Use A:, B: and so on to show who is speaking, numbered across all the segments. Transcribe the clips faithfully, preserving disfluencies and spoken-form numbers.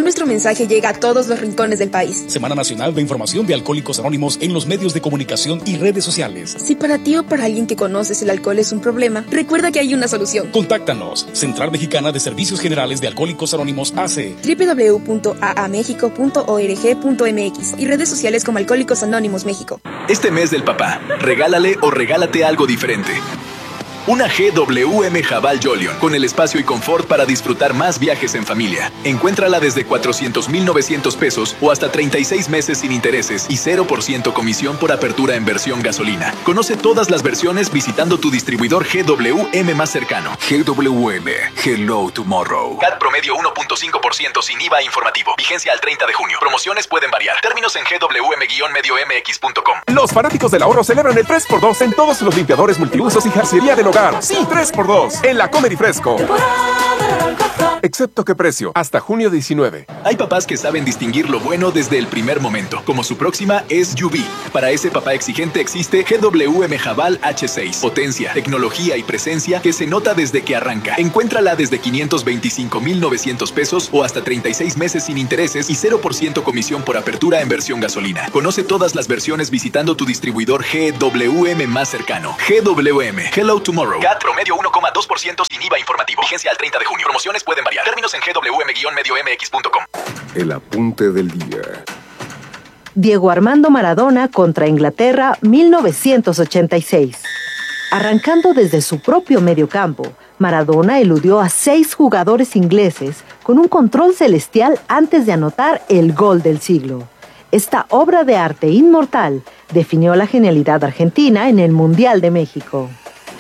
A: nuestro mensaje llega a todos los rincones del país.
B: Semana Nacional de Información de Alcohólicos Anónimos en los medios de comunicación y redes sociales.
A: Si para ti o para alguien que conoces el alcohol es un problema, recuerda que hay una solución.
B: Contáctanos. Central Mexicana de Servicios Generales de Alcohólicos Anónimos A C.
A: doble u doble u doble u punto a a mexico punto org punto m x y redes sociales como Alcohólicos Anónimos México.
C: Este mes del papá, regálale o regálate algo diferente. Una G W M Haval Jolion, con el espacio y confort para disfrutar más viajes en familia. Encuéntrala desde cuatrocientos mil novecientos pesos o hasta treinta y seis meses sin intereses y cero por ciento comisión por apertura en versión gasolina. Conoce todas las versiones visitando tu distribuidor G W M más cercano. G W M, Hello Tomorrow. C A T promedio uno punto cinco por ciento sin I V A informativo. Vigencia al treinta de junio. Promociones pueden variar. Términos en G W M medio M X punto com.
D: Los fanáticos del ahorro celebran el tres por dos en todos los limpiadores multiusos y jarcería del hogar. Sí, tres por dos en la Comer y Fresco. Excepto qué precio, hasta junio diecinueve.
C: Hay papás que saben distinguir lo bueno desde el primer momento, como su próxima S U V. Para ese papá exigente existe G W M Haval H seis. Potencia, tecnología y presencia que se nota desde que arranca. Encuéntrala desde quinientos veinticinco mil novecientos pesos o hasta treinta y seis meses sin intereses y cero por ciento comisión por apertura en versión gasolina. Conoce todas las versiones visitando tu distribuidor G W M más cercano. G W M, Hello Tomorrow. C A T promedio uno coma dos por ciento sin I V A informativo. Vigencia al treinta de junio. Promociones pueden variar. Términos en G W M medio M X punto com.
E: El apunte del día.
F: Diego Armando Maradona contra Inglaterra, mil novecientos ochenta y seis. Arrancando desde su propio mediocampo, Maradona eludió a seis jugadores ingleses con un control celestial antes de anotar el gol del siglo. Esta obra de arte inmortal definió la genialidad argentina en el Mundial de México.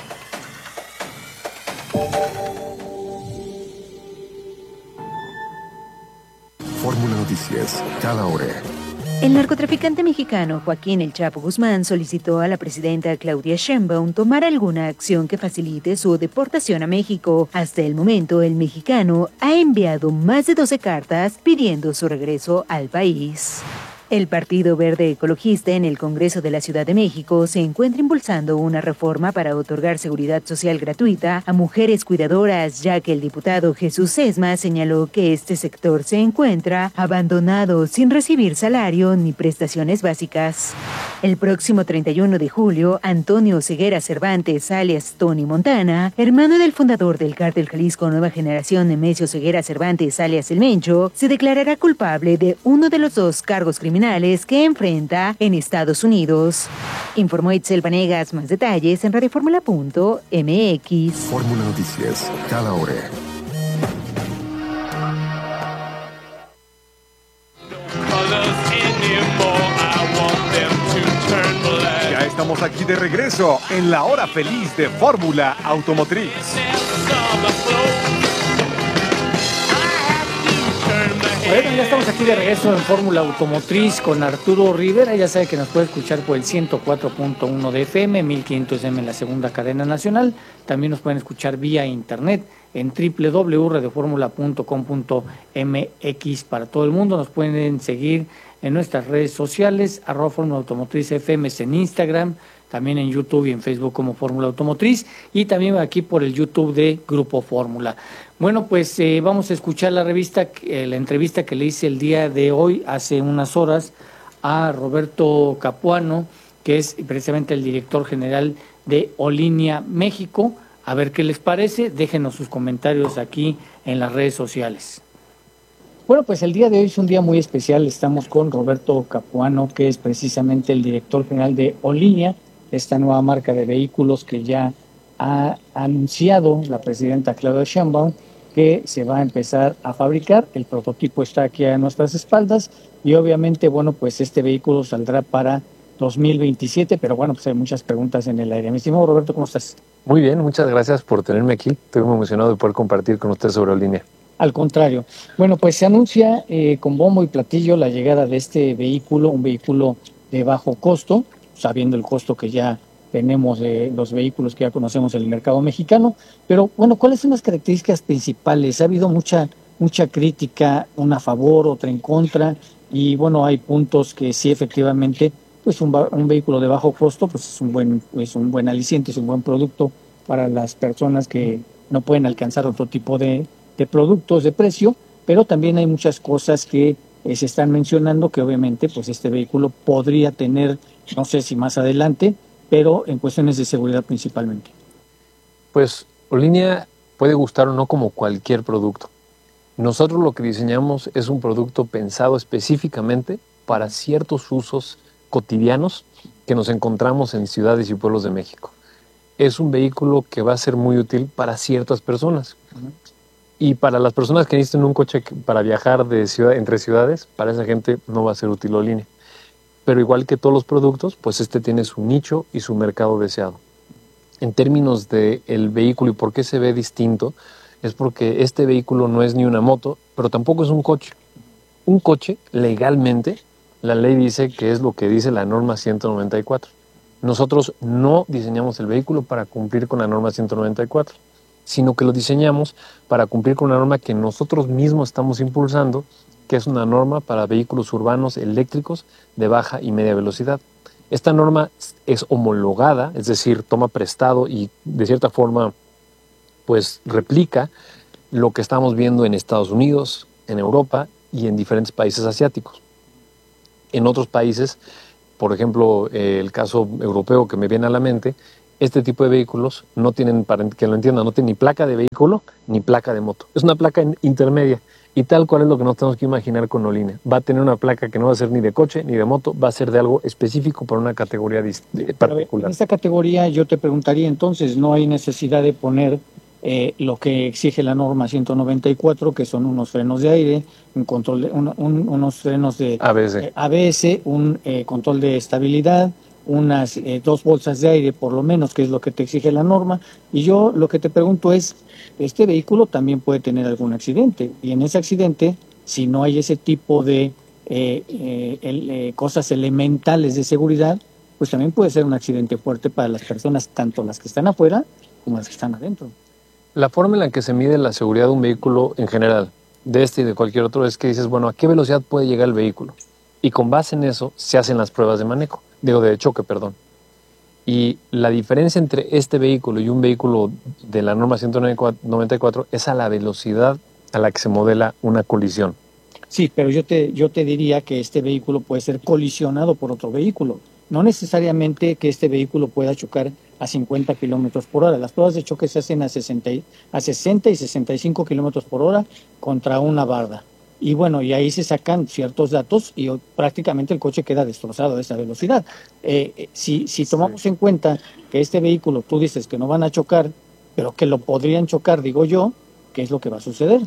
E: Fórmula Noticias, cada hora.
G: El narcotraficante mexicano Joaquín El Chapo Guzmán solicitó a la presidenta Claudia Sheinbaum tomar alguna acción que facilite su deportación a México. Hasta el momento, el mexicano ha enviado más de doce cartas pidiendo su regreso al país. El Partido Verde Ecologista en el Congreso de la Ciudad de México se encuentra impulsando una reforma para otorgar seguridad social gratuita a mujeres cuidadoras, ya que el diputado Jesús Sesma señaló que este sector se encuentra abandonado sin recibir salario ni prestaciones básicas. El próximo treinta y uno de julio, Antonio Ceguera Cervantes, alias Tony Montana, hermano del fundador del Cártel Jalisco Nueva Generación, Nemesio Ceguera Cervantes, alias El Mencho, se declarará culpable de uno de los dos cargos criminales que enfrenta en Estados Unidos. Informó Itzel Vanegas. Más detalles en radioformula punto m x.
E: Fórmula Noticias, cada hora.
D: Ya estamos aquí de regreso en la hora feliz de Fórmula Automotriz.
H: Bueno, ya estamos aquí de regreso en Fórmula Automotriz con Arturo Rivera. Ya sabe que nos puede escuchar por el ciento cuatro punto uno de F M, mil quinientos M en la segunda cadena nacional. También nos pueden escuchar vía internet en doble u doble u doble u punto radioformula punto com punto m x para todo el mundo. Nos pueden seguir en nuestras redes sociales, arroba Fórmula Automotriz F M en Instagram, también en YouTube y en Facebook como Fórmula Automotriz, y también aquí por el YouTube de Grupo Fórmula. Bueno, pues eh, vamos a escuchar la revista, eh, la entrevista que le hice el día de hoy, hace unas horas, a Roberto Capuano, que es precisamente el director general de Olinia México. A ver qué les parece, déjenos sus comentarios aquí en las redes sociales. Bueno, pues el día de hoy es un día muy especial. Estamos con Roberto Capuano, que es precisamente el director general de Olinia, esta nueva marca de vehículos que ya ha anunciado la presidenta Claudia Sheinbaum que se va a empezar a fabricar. El prototipo está aquí a nuestras espaldas y obviamente, bueno, pues este vehículo saldrá para dos mil veintisiete, pero bueno, pues hay muchas preguntas en el aire. Mi estimado Roberto, ¿cómo estás?
I: Muy bien, muchas gracias por tenerme aquí. Estoy muy emocionado de poder compartir con usted sobre Olinia.
H: Al contrario. Bueno, pues se anuncia eh, con bombo y platillo la llegada de este vehículo, un vehículo de bajo costo, sabiendo el costo que ya tenemos de los vehículos que ya conocemos en el mercado mexicano. Pero bueno, ¿cuáles son las características principales? Ha habido mucha mucha crítica, una a favor, otra en contra, y bueno, hay puntos que sí efectivamente, pues un, un vehículo de bajo costo pues es un buen es un buen aliciente, es un buen producto para las personas que no pueden alcanzar otro tipo de, de productos de precio, pero también hay muchas cosas que eh, se están mencionando que obviamente pues este vehículo podría tener, no sé si más adelante, pero en cuestiones de seguridad principalmente.
I: Pues Olinia puede gustar o no como cualquier producto. Nosotros lo que diseñamos es un producto pensado específicamente para ciertos usos cotidianos que nos encontramos en ciudades y pueblos de México. Es un vehículo que va a ser muy útil para ciertas personas. Uh-huh. Y para las personas que necesitan un coche para viajar de ciudad, entre ciudades, para esa gente no va a ser útil Olinia. Pero igual que todos los productos, pues este tiene su nicho y su mercado deseado. En términos del vehículo y por qué se ve distinto, es porque este vehículo no es ni una moto, pero tampoco es un coche. Un coche, legalmente, la ley dice que es lo que dice la norma ciento noventa y cuatro. Nosotros no diseñamos el vehículo para cumplir con la norma ciento noventa y cuatro, sino que lo diseñamos para cumplir con una norma que nosotros mismos estamos impulsando, que es una norma para vehículos urbanos eléctricos de baja y media velocidad. Esta norma es homologada, es decir, toma prestado y de cierta forma pues replica lo que estamos viendo en Estados Unidos, en Europa y en diferentes países asiáticos. En otros países, por ejemplo, eh, el caso europeo que me viene a la mente, este tipo de vehículos no tienen, para que lo entiendan, no tienen ni placa de vehículo ni placa de moto. Es una placa intermedia. Y tal cual es lo que nos tenemos que imaginar con Olinia. Va a tener una placa que no va a ser ni de coche ni de moto, va a ser de algo específico para una categoría particular.
H: En esta categoría yo te preguntaría entonces, ¿no hay necesidad de poner eh, lo que exige la norma ciento noventa y cuatro, que son unos frenos de aire, un control de, un, un, unos frenos de
I: A B S,
H: eh, A B S un eh, control de estabilidad, unas eh, dos bolsas de aire por lo menos, que es lo que te exige la norma? Y yo lo que te pregunto es, este vehículo también puede tener algún accidente, y en ese accidente, si no hay ese tipo de eh, eh, el, eh, cosas elementales de seguridad, pues también puede ser un accidente fuerte para las personas, tanto las que están afuera como las que están adentro.
I: La forma en la que se mide la seguridad de un vehículo en general, de este y de cualquier otro, es que dices, bueno, ¿a qué velocidad puede llegar el vehículo? Y con base en eso se hacen las pruebas de manejo, digo, de choque, perdón. Y la diferencia entre este vehículo y un vehículo de la norma ciento noventa y cuatro es a la velocidad a la que se modela una colisión.
H: Sí, pero yo te, yo te diría que este vehículo puede ser colisionado por otro vehículo. No necesariamente que este vehículo pueda chocar a cincuenta kilómetros por hora. Las pruebas de choque se hacen a, sesenta, a sesenta y sesenta y cinco kilómetros por hora contra una barda. Y bueno, y ahí se sacan ciertos datos y prácticamente el coche queda destrozado a esa velocidad. Eh, si, si tomamos en cuenta que este vehículo, tú dices que no van a chocar, pero que lo podrían chocar, digo yo, ¿qué es lo que va a suceder?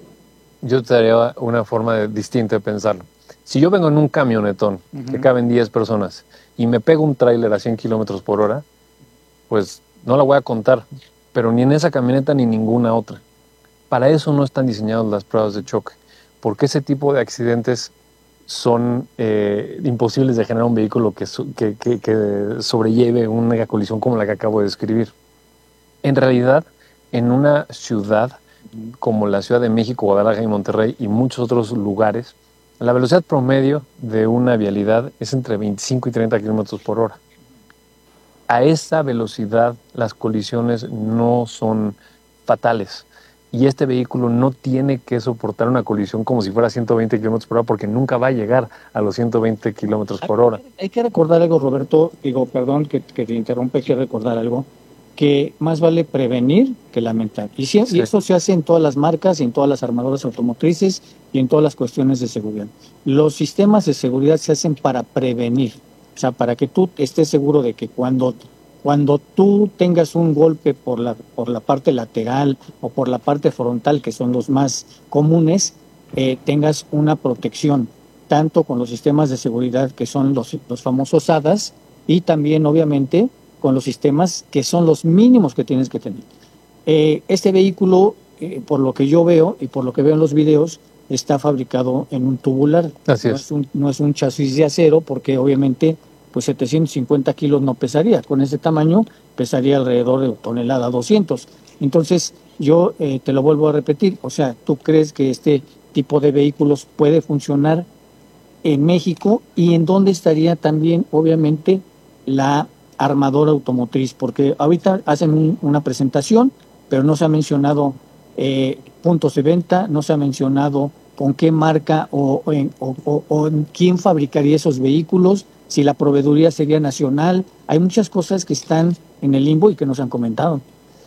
I: Yo te daría una forma de, distinta de pensarlo. Si yo vengo en un camionetón uh-huh. que caben diez personas y me pego un tráiler a cien kilómetros por hora, pues no la voy a contar, pero ni en esa camioneta ni ninguna otra. Para eso no están diseñadas las pruebas de choque, porque ese tipo de accidentes son eh, imposibles de generar un vehículo que, que, que, que sobrelleve una colisión como la que acabo de describir. En realidad, en una ciudad como la Ciudad de México, Guadalajara y Monterrey y muchos otros lugares, la velocidad promedio de una vialidad es entre veinticinco y treinta kilómetros por hora. A esa velocidad las colisiones no son fatales. Y este vehículo no tiene que soportar una colisión como si fuera ciento veinte kilómetros por hora, porque nunca va a llegar a los ciento veinte kilómetros por hora.
H: Hay que recordar algo, Roberto, digo, perdón que, que te interrumpa, hay que recordar algo, que más vale prevenir que lamentar. Y, si, sí. y eso se hace en todas las marcas, y en todas las armadoras automotrices y en todas las cuestiones de seguridad. Los sistemas de seguridad se hacen para prevenir, o sea, para que tú estés seguro de que cuando... Cuando tú tengas un golpe por la, por la parte lateral o por la parte frontal, que son los más comunes, eh, tengas una protección, tanto con los sistemas de seguridad que son los, los famosos A D A S, y también, obviamente, con los sistemas que son los mínimos que tienes que tener. Eh, este vehículo, eh, por lo que yo veo y por lo que veo en los videos, está fabricado en un tubular.
I: Así
H: no
I: es.
H: Es un, no es un chasis de acero, porque obviamente... pues setecientos cincuenta kilos no pesaría. Con ese tamaño pesaría alrededor de tonelada doscientos. Entonces, yo eh, te lo vuelvo a repetir, o sea, ¿tú crees que este tipo de vehículos puede funcionar en México? ¿Y en dónde estaría también, obviamente, la armadora automotriz? Porque ahorita hacen un, una presentación, pero no se ha mencionado eh, puntos de venta, no se ha mencionado con qué marca o, o, en, o, o, o en quién fabricaría esos vehículos, si la proveeduría sería nacional. Hay muchas cosas que están en el limbo y que nos han comentado.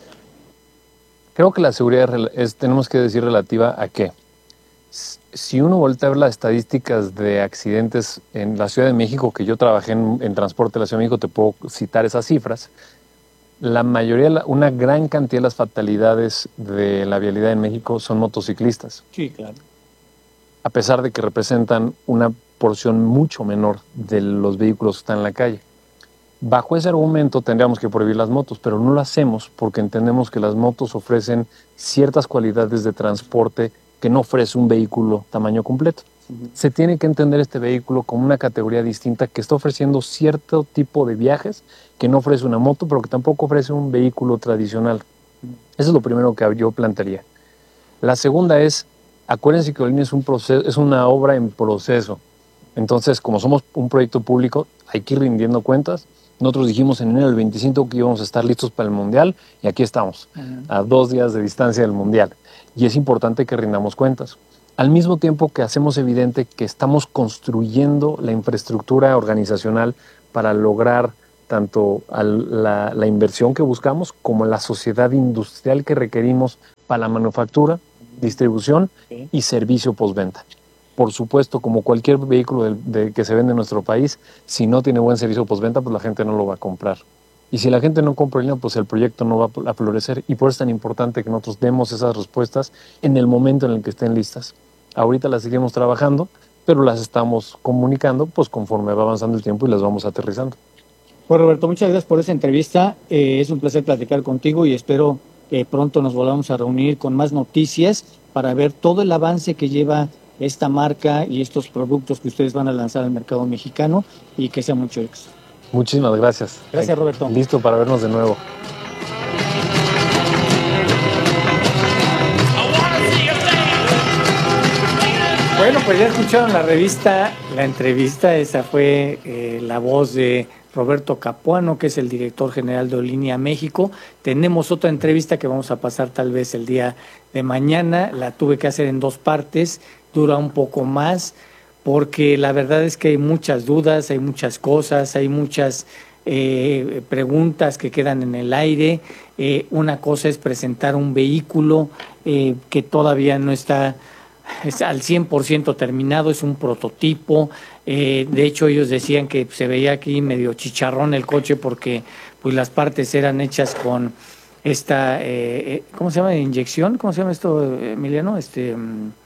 I: Creo que la seguridad es, tenemos que decir, relativa a qué. Si uno voltea a ver las estadísticas de accidentes en la Ciudad de México, que yo trabajé en, en transporte de la Ciudad de México, te puedo citar esas cifras. La mayoría, una gran cantidad de las fatalidades de la vialidad en México son motociclistas.
H: Sí, claro.
I: A pesar de que representan una porción mucho menor de los vehículos que están en la calle. Bajo ese argumento tendríamos que prohibir las motos, pero no lo hacemos porque entendemos que las motos ofrecen ciertas cualidades de transporte que no ofrece un vehículo tamaño completo. Uh-huh. Se tiene que entender este vehículo como una categoría distinta que está ofreciendo cierto tipo de viajes que no ofrece una moto, pero que tampoco ofrece un vehículo tradicional. Uh-huh. Eso es lo primero que yo plantearía. La segunda es, acuérdense que Aerolínea es un proceso, es una obra en proceso. Entonces, como somos un proyecto público, hay que ir rindiendo cuentas. Nosotros dijimos en enero del veinticinco que íbamos a estar listos para el Mundial y aquí estamos, uh-huh. a dos días de distancia del Mundial. Y es importante que rindamos cuentas. Al mismo tiempo que hacemos evidente que estamos construyendo la infraestructura organizacional para lograr tanto la, la inversión que buscamos como la sociedad industrial que requerimos para la manufactura, distribución sí. y servicio postventa. Por supuesto, como cualquier vehículo de, de, que se vende en nuestro país, si no tiene buen servicio postventa, pues la gente no lo va a comprar. Y si la gente no compra línea, pues el proyecto no va a florecer. Y por eso es tan importante que nosotros demos esas respuestas en el momento en el que estén listas. Ahorita las seguimos trabajando, pero las estamos comunicando pues conforme va avanzando el tiempo y las vamos aterrizando.
H: Pues Roberto, muchas gracias por esa entrevista. Eh, es un placer platicar contigo y espero que pronto nos volvamos a reunir con más noticias para ver todo el avance que lleva esta marca y estos productos que ustedes van a lanzar al mercado mexicano y que sea mucho éxito.
I: Muchísimas gracias.
H: Gracias, Roberto.
I: Listo para vernos de nuevo.
H: Bueno, pues ya escucharon la revista, la entrevista, esa fue eh, la voz de Roberto Capuano, que es el director general de Aerolínea México. Tenemos otra entrevista que vamos a pasar tal vez el día de mañana, la tuve que hacer en dos partes, dura un poco más, porque la verdad es que hay muchas dudas, hay muchas cosas, hay muchas eh, preguntas que quedan en el aire. Eh, una cosa es presentar un vehículo eh, que todavía no está es al cien por ciento terminado, es un prototipo. Eh, de hecho, ellos decían que se veía aquí medio chicharrón el coche porque pues las partes eran hechas con esta, eh, ¿cómo se llama? Inyección, ¿cómo se llama esto, Emiliano? Este...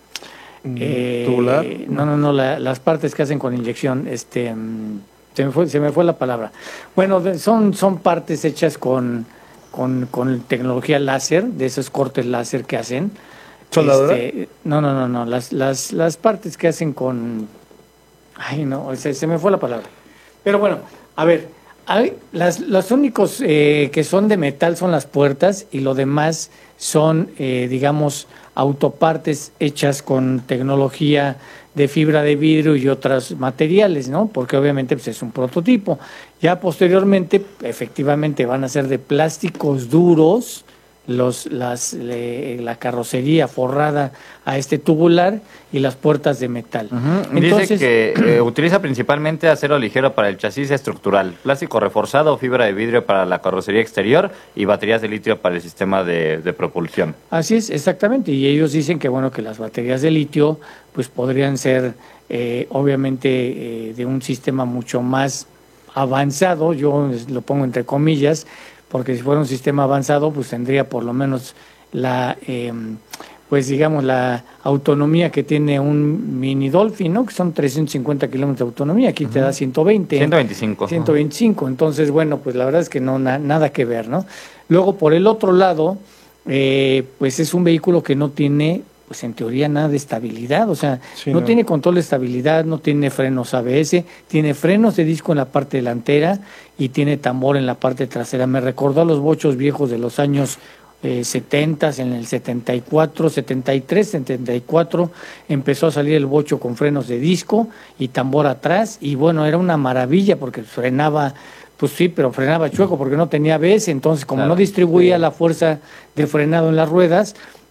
H: Eh, ¿Tubular? No, no, no, la, las partes que hacen con inyección, este, se me fue, se me fue la palabra. Bueno, son, son partes hechas con, con, con tecnología láser, de esos cortes láser que hacen.
J: ¿Soldadura?
H: Este, no, no, no, no, las, las, las partes que hacen con, ay, no, se, se me fue la palabra. Pero bueno, a ver, hay, las, los únicos eh, que son de metal son las puertas y lo demás son, eh, digamos, autopartes hechas con tecnología de fibra de vidrio y otros materiales, ¿no? Porque obviamente pues, es un prototipo. Ya posteriormente, efectivamente, van a ser de plásticos duros, los, las, le, la carrocería forrada a este tubular y las puertas de metal.
J: Uh-huh. Entonces, dice que eh, utiliza principalmente acero ligero para el chasis estructural, plástico reforzado o fibra de vidrio para la carrocería exterior y baterías de litio para el sistema de, de propulsión.
H: Así es, exactamente. Y ellos dicen que bueno que las baterías de litio pues podrían ser eh, obviamente eh, de un sistema mucho más avanzado, yo lo pongo entre comillas, porque si fuera un sistema avanzado, pues tendría por lo menos la, eh, pues digamos, la autonomía que tiene un mini Dolphin, ¿no? Que son trescientos cincuenta kilómetros de autonomía, aquí uh-huh. te da ciento veinte.
J: ciento veinticinco.
H: ciento veinticinco, uh-huh. Entonces, bueno, pues la verdad es que no na, nada que ver, ¿no? Luego, por el otro lado, eh, pues es un vehículo que no tiene, pues en teoría, nada de estabilidad, o sea, sí, no, no tiene control de estabilidad, no tiene frenos A B S, tiene frenos de disco en la parte delantera y tiene tambor en la parte trasera. Me recordó a los bochos viejos de los años eh, setenta, en el setenta y cuatro, setenta y tres, setenta y cuatro, empezó a salir el bocho con frenos de disco y tambor atrás, y bueno, era una maravilla porque frenaba, pues sí, pero frenaba chueco porque no tenía A B S, entonces como claro, no distribuía sí. la fuerza de frenado en las ruedas,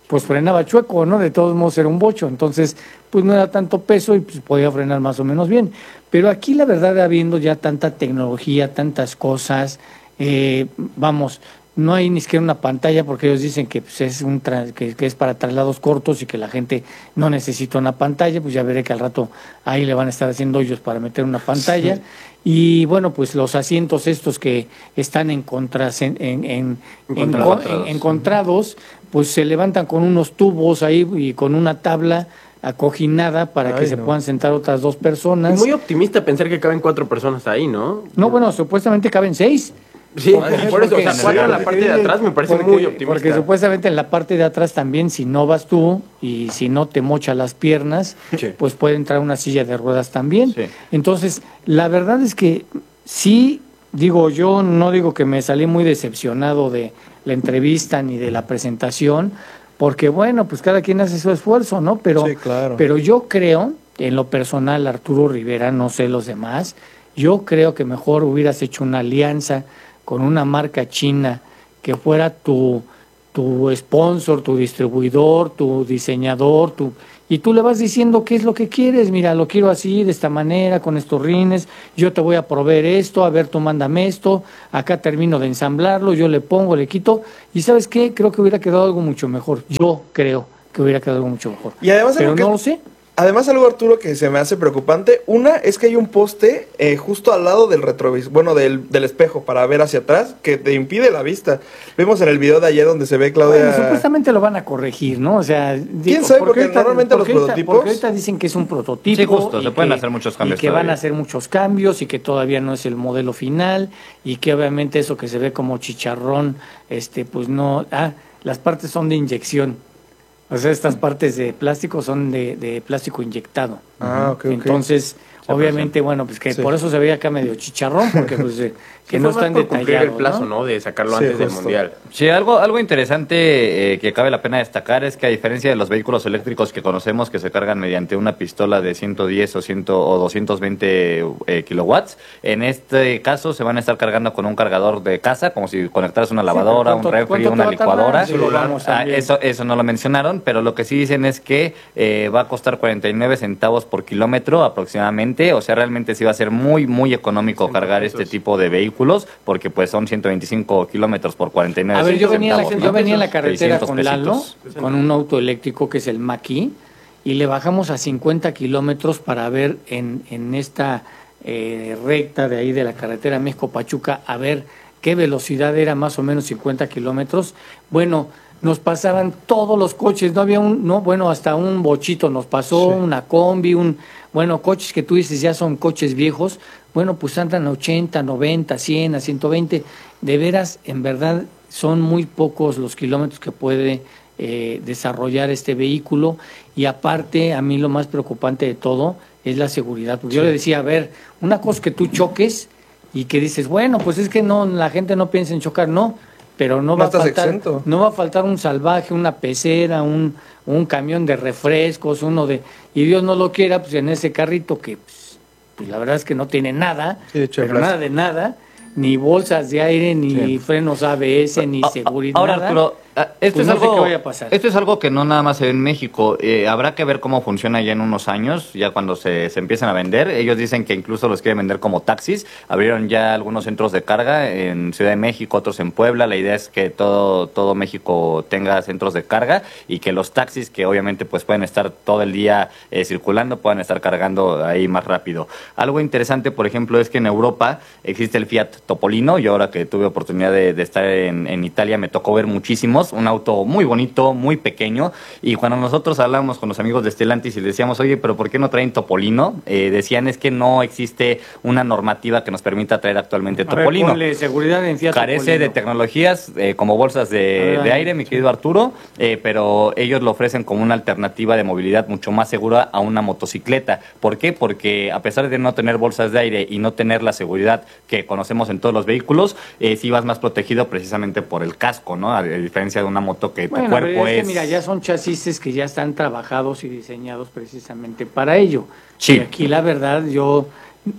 H: pues frenaba chueco, ¿no? De todos modos era un bocho, entonces pues no era tanto peso y pues podía frenar más o menos bien. Pero aquí la verdad, habiendo ya tanta tecnología, tantas cosas, eh, vamos, no hay ni siquiera una pantalla porque ellos dicen que, pues, es un tra que, que es para traslados cortos y que la gente no necesita una pantalla, pues ya veré que al rato ahí le van a estar haciendo hoyos para meter una pantalla. Sí. Y bueno, pues los asientos estos que están en contras, en, en, en, encontrados. En, en, encontrados, pues se levantan con unos tubos ahí y con una tabla acoginada para Ay, que se no. puedan sentar otras dos personas.
K: Es muy optimista pensar que caben cuatro personas ahí, ¿no?
H: No, bueno, supuestamente caben seis.
K: Sí, por, por eso, o sea, cuatro en la parte de atrás me parece
H: porque,
K: muy optimista.
H: Porque supuestamente en la parte de atrás también, si no vas tú y si no te mocha las piernas, sí. pues puede entrar una silla de ruedas también. Sí. Entonces, la verdad es que sí, digo, yo no digo que me salí muy decepcionado de la entrevista ni de la presentación, porque bueno, pues cada quien hace su esfuerzo, ¿no? Pero, sí, claro. pero yo creo, en lo personal, Arturo Rivera, no sé los demás, yo creo que mejor hubieras hecho una alianza con una marca china que fuera tu, tu sponsor, tu distribuidor, tu diseñador, tu, y tú le vas diciendo qué es lo que quieres. Mira, lo quiero así, de esta manera, con estos rines, yo te voy a proveer esto, a ver, tú mándame esto, acá termino de ensamblarlo, yo le pongo, le quito, y ¿sabes qué? Creo que hubiera quedado algo mucho mejor. Yo creo que hubiera quedado algo mucho mejor.
L: Y además,
H: pero
L: que...
H: no lo sé.
L: Además, algo, Arturo, que se me hace preocupante, una es que hay un poste eh, justo al lado del retrovisor, bueno, del, del espejo para ver hacia atrás, que te impide la vista. Vimos en el video de ayer donde se ve Claudia...
H: Bueno, supuestamente lo van a corregir, ¿no? O sea...
L: ¿Quién
H: digo,
L: sabe? Porque, porque
H: ahorita,
L: normalmente
H: porque
L: los
H: ahorita,
L: prototipos...
H: Porque ahorita dicen que es un prototipo.
J: Sí, justo, se
H: que,
J: pueden hacer muchos cambios
H: Y que
J: todavía.
H: van a hacer muchos cambios y que todavía no es el modelo final y que obviamente eso que se ve como chicharrón, este, pues no... Ah, las partes son de inyección. O sea, estas partes de plástico son de, de plástico inyectado.
L: Ah, ok, ok.
H: Entonces, se obviamente, bueno, pues que sí. por eso se veía acá medio chicharrón, porque pues eh, que sí, no está en detallado,
K: el plazo, ¿no? ¿no? De sacarlo sí, antes justo. del Mundial.
J: Sí, algo, algo interesante eh, que cabe la pena destacar es que a diferencia de los vehículos eléctricos que conocemos que se cargan mediante una pistola de ciento diez o, cien o doscientos veinte eh, kilowatts, en este caso se van a estar cargando con un cargador de casa, como si conectaras una lavadora, sí, un refri, una licuadora. Sí, ah, eso, eso no lo mencionaron, pero lo que sí dicen es que eh, va a costar cuarenta y nueve centavos por kilómetro aproximadamente, o sea, realmente sí va a ser muy, muy económico cargar este tipo de vehículos, porque pues son ciento veinticinco kilómetros por cuarenta y nueve.
H: A ver, yo venía,
J: centavos,
H: la,
J: ¿no?
H: yo venía en la carretera con Lalo,
J: pesitos.
H: con un auto eléctrico que es el Maki, y le bajamos a cincuenta kilómetros para ver en, en esta eh, recta de ahí de la carretera México-Pachuca, a ver qué velocidad era, más o menos cincuenta kilómetros. Bueno, nos pasaban todos los coches, no había un, no, bueno, hasta un bochito nos pasó, sí. una combi, un, bueno, coches que tú dices ya son coches viejos, bueno, pues andan a ochenta, noventa, cien, a ciento veinte, de veras, en verdad, son muy pocos los kilómetros que puede eh, desarrollar este vehículo, y aparte, a mí lo más preocupante de todo es la seguridad, porque sí. yo le decía, a ver, una cosa que tú choques y que dices, bueno, pues es que no, la gente no piensa en chocar, no, pero no, no va a faltar exento. no va a faltar un salvaje, una pecera, un, un camión de refrescos, uno de, y Dios no lo quiera, pues en ese carrito que pues, pues la verdad es que no tiene nada, sí, de hecho, pero nada de nada, ni bolsas de aire, ni sí. frenos A B S, ni seguridad.
J: Ahora, Arturo, esto,
H: pues
J: es
H: no
J: algo,
H: sé qué vaya a pasar.
J: esto es algo que no nada más se ve en México. Eh, habrá que ver cómo funciona ya en unos años, ya cuando se, se empiecen a vender. Ellos dicen que incluso los quieren vender como taxis. Abrieron ya algunos centros de carga en Ciudad de México, otros en Puebla. La idea es que todo, todo México tenga centros de carga y que los taxis, que obviamente pues pueden estar todo el día eh, circulando, puedan estar cargando ahí más rápido. Algo interesante, por ejemplo, es que en Europa existe el Fiat Topolino. Yo ahora que tuve oportunidad de, de estar en, en Italia me tocó ver muchísimos. Un auto muy bonito, muy pequeño, y cuando nosotros hablábamos con los amigos de Stellantis y les decíamos, oye, pero ¿por qué no traen Topolino? Eh, decían, es que no existe una normativa que nos permita traer actualmente Topolino.
H: A ver, ponle seguridad en Fiat
J: Carece
H: Topolino.
J: de tecnologías eh, como bolsas de, de aire, mi querido Arturo, eh, pero ellos lo ofrecen como una alternativa de movilidad mucho más segura a una motocicleta. ¿Por qué? Porque a pesar de no tener bolsas de aire y no tener la seguridad que conocemos en todos los vehículos, eh, sí vas más protegido precisamente por el casco, ¿no? A diferencia de una moto que
H: bueno,
J: tu cuerpo
H: pero es,
J: es...
H: que, mira, ya son chasis que ya están trabajados y diseñados precisamente para ello.
J: Sí.
H: Y aquí la verdad yo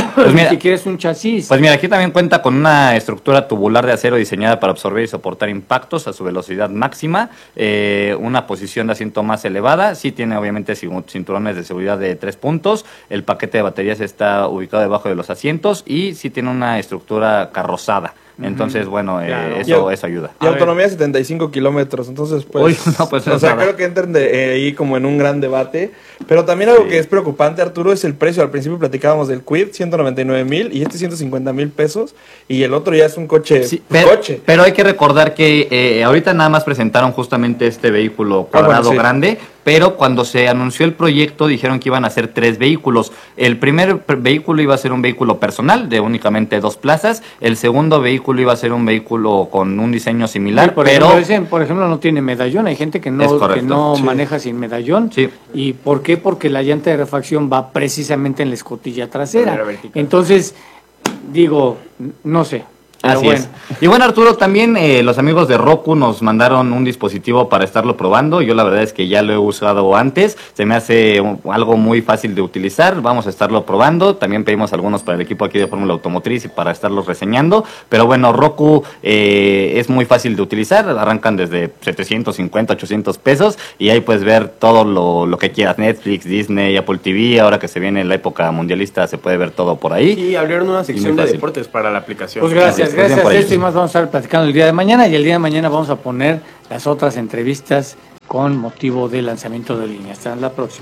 J: Pues mira,
H: si quieres un chasis.
J: Pues mira, aquí también cuenta con una estructura tubular de acero diseñada para absorber y soportar impactos a su velocidad máxima, eh, una posición de asiento más elevada, sí tiene obviamente cinturones de seguridad de tres puntos, el paquete de baterías está ubicado debajo de los asientos y sí tiene una estructura carrozada. Entonces, bueno,
L: Claro.
J: eh, eso,
L: Y-
J: eso ayuda.
L: Y autonomía de setenta y cinco kilómetros, entonces pues...
J: Uy, no, pues no
L: o
J: es
L: sea,
J: nada.
L: creo que entran de, eh, ahí como en un gran debate. Pero también algo
J: Sí.
L: que es preocupante, Arturo, es el precio. Al principio platicábamos del Kwid, ciento noventa y nueve mil, y este ciento cincuenta mil pesos. Y el otro ya es un coche.
J: Sí,
L: un
J: pero,
L: coche.
J: pero hay que recordar que eh, ahorita nada más presentaron justamente este vehículo
L: Ah, bueno,
J: cuadrado
L: sí.
J: grande, pero cuando se anunció el proyecto dijeron que iban a ser tres vehículos. El primer pr- vehículo iba a ser un vehículo personal de únicamente dos plazas, el segundo vehículo iba a ser un vehículo con un diseño similar,
H: Sí, por,
J: pero...
H: ejemplo, ese, por ejemplo, no tiene medallón. Hay gente que
J: Es
H: no,
J: correcto.
H: que no
J: Sí.
H: maneja sin medallón.
J: Sí.
H: ¿Y por qué? Porque la llanta de refacción va precisamente en la escotilla trasera.
K: Manera vertical.
H: Entonces, digo, no sé. Pero
J: Así
H: bueno.
J: es. Y bueno, Arturo, también eh, los amigos de Roku nos mandaron un dispositivo para estarlo probando. Yo la verdad es que ya lo he usado antes. Se me hace un- algo muy fácil de utilizar. Vamos a estarlo probando. También pedimos algunos para el equipo aquí de Fórmula Automotriz y para estarlos reseñando. Pero bueno, Roku eh, es muy fácil de utilizar. Arrancan desde setecientos cincuenta, ochocientos pesos. Y ahí puedes ver todo lo, lo que quieras. Netflix, Disney, Apple T V. Ahora que se viene la época mundialista se puede ver todo por ahí.
K: Y abrieron una
J: Y
K: sección
J: muy
K: de
J: fácil.
K: deportes para la aplicación.
H: Pues gracias,
J: Así es, pues bien
H: gracias
J: por
H: a
J: ellos.
H: esto y más vamos a estar platicando el día de mañana y el día de mañana vamos a poner las otras entrevistas con motivo del lanzamiento de línea. Hasta la próxima.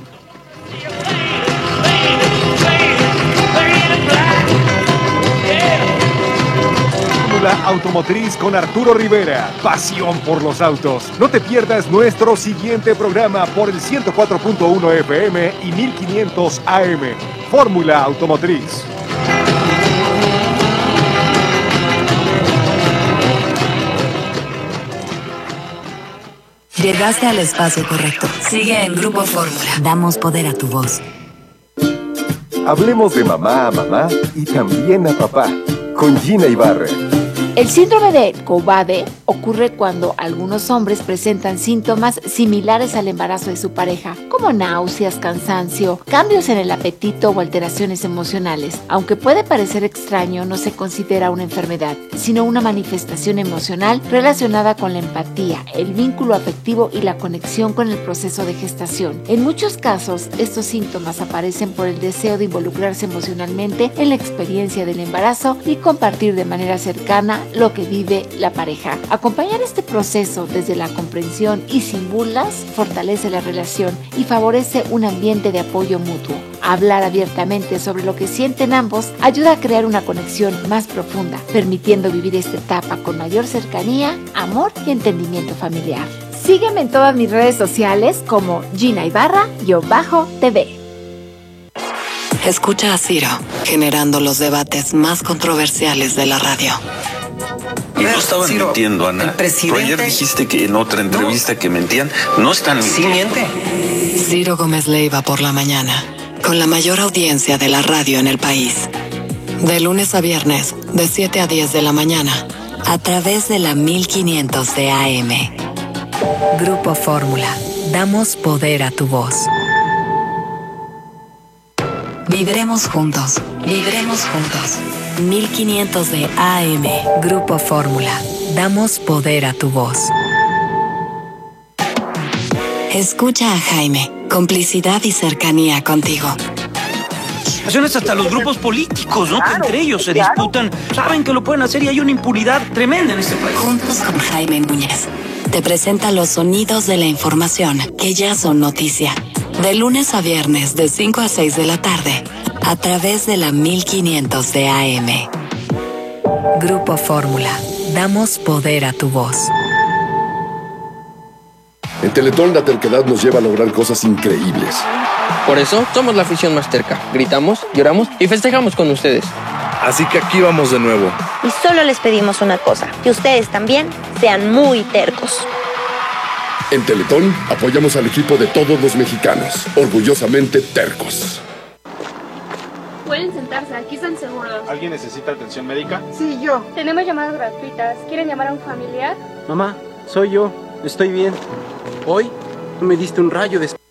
D: Fórmula Automotriz con Arturo Rivera. Pasión por los autos. No te pierdas nuestro siguiente programa por el ciento cuatro punto uno F M y mil quinientos A M. Fórmula Automotriz.
M: Llegaste al espacio correcto. Sigue en Grupo Fórmula. Damos poder a tu voz.
E: Hablemos de mamá a mamá y también a papá. Con Gina Ibarra.
N: El síndrome de Cobbade ocurre cuando algunos hombres presentan síntomas similares al embarazo de su pareja, como náuseas, cansancio, cambios en el apetito o alteraciones emocionales. Aunque puede parecer extraño, no se considera una enfermedad, sino una manifestación emocional relacionada con la empatía, el vínculo afectivo y la conexión con el proceso de gestación. En muchos casos, estos síntomas aparecen por el deseo de involucrarse emocionalmente en la experiencia del embarazo y compartir de manera cercana lo que vive la pareja. Acompañar este proceso desde la comprensión y sin burlas fortalece la relación y favorece un ambiente de apoyo mutuo. Hablar abiertamente sobre lo que sienten ambos ayuda a crear una conexión más profunda, permitiendo vivir esta etapa con mayor cercanía, amor y entendimiento familiar. Sígueme en todas mis redes sociales como Gina Ibarra-T V.
M: Escucha a Ciro, generando los debates más controversiales de la radio.
O: Y no estaban
M: Ciro,
O: mintiendo, Ana.
M: el presidente-
O: Pero ayer dijiste que en otra entrevista que mentían. No están mintiendo.
M: Ciro Gómez Leiva por la mañana, con la mayor audiencia de la radio en el país. De lunes a viernes, de siete a diez de la mañana, a través de la mil quinientos de A M. Grupo Fórmula. Damos poder a tu voz. Vibremos juntos. Vibremos juntos. mil quinientos de A M. Grupo Fórmula. Damos poder a tu voz. Escucha a Jaime. Complicidad y cercanía contigo.
P: Acciones hasta los grupos políticos, ¿no? Que entre ellos se disputan, saben que lo pueden hacer y hay una impunidad tremenda en este país.
M: Juntos con Jaime Núñez. Te presenta los sonidos de la información que ya son noticia. De lunes a viernes, de cinco a seis de la tarde, a través de la mil quinientos de A M. Grupo Fórmula. Damos poder a tu voz.
Q: En Teletón la terquedad nos lleva a lograr cosas increíbles.
R: Por eso somos la afición más terca. Gritamos, lloramos y festejamos con ustedes.
S: Así que aquí vamos de nuevo.
T: Y solo les pedimos una cosa, que ustedes también sean muy tercos.
Q: En Teletón apoyamos al equipo de todos los mexicanos, orgullosamente tercos.
U: Pueden sentarse, aquí están seguros.
V: ¿Alguien necesita atención médica?
U: Sí, yo. Tenemos llamadas gratuitas. ¿Quieren llamar a un familiar?
R: Mamá, soy yo. Estoy bien. Hoy me diste un rayo de...